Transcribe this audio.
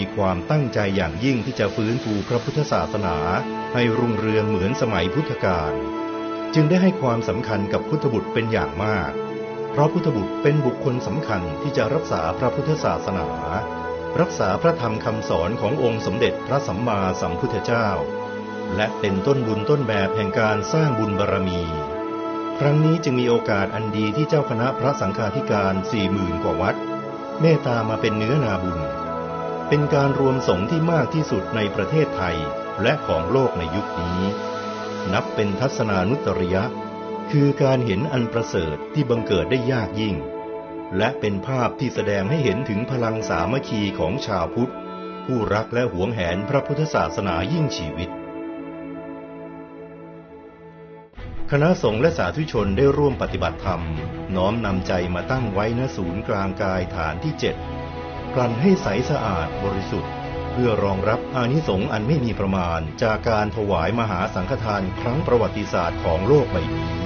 มีความตั้งใจอย่างยิ่งที่จะฟื้นฟูพระพุทธศาสนาให้รุ่งเรืองเหมือนสมัยพุทธกาลจึงได้ให้ความสำคัญกับพุทธบุตรเป็นอย่างมากเพราะพุทธบุตรเป็นบุคคลสำคัญที่จะรักษาพระพุทธศาสนารักษาพระธรรมคำสอนขององค์สมเด็จพระสัมมาสัมพุทธเจ้าและเป็นต้นบุญต้นแบบแห่งการสร้างบุญบารมีครั้งนี้จึงมีโอกาสอันดีที่เจ้าคณะพระสังฆาธิการ 40,000 กว่าวัดเมตตามาเป็นเนื้อนาบุญเป็นการรวมสงฆ์ที่มากที่สุดในประเทศไทยและของโลกในยุคนี้นับเป็นทัศนานุตริยะคือการเห็นอันประเสริฐที่บังเกิดได้ยากยิ่งและเป็นภาพที่แสดงให้เห็นถึงพลังสามัคคีของชาวพุทธผู้รักและหวงแหนพระพุทธศาสนายิ่งชีวิตคณะสงฆ์และสาธุชนได้ร่วมปฏิบัติธรรมน้อมนำใจมาตั้งไว้ณศูนย์กลางกายฐานที่ 7กลั่นให้ใสสะอาดบริสุทธิ์เพื่อรองรับอานิสงส์อันไม่มีประมาณจากการถวายมหาสังฆทานครั้งประวัติศาสตร์ของโลกใบนี้